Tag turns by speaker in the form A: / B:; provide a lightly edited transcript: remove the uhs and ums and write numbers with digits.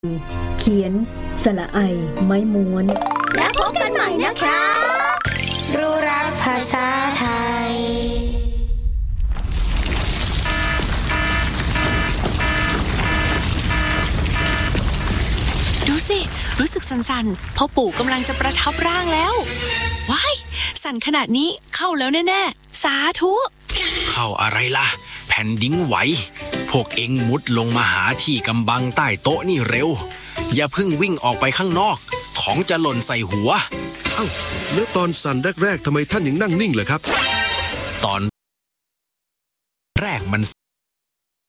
A: เขียนสระไอไม้ม้วน
B: แล้วพบกันใหม่นะคะรู้รักภาษาไทย
C: ดูสิรู้สึกสั่นๆพ่อปู่กำลังจะประทับร่างแล้วว้ายสั่นขนาดนี้เข้าแล้วแน่ๆสาธุ
D: เข้าอะไรล่ะแผ่นดินไหวพวกเอ็งมุดลงมาหาที่กำบังใต้โต๊ะนี่เร็วอย่าเพิ่งวิ่งออกไปข้างนอกของจะหล่นใส่หัว
E: เอ้าแล้วตอนสั่นแรกๆทำไมท่านยังนั่งนิ่งเหรอครับ
D: ตอน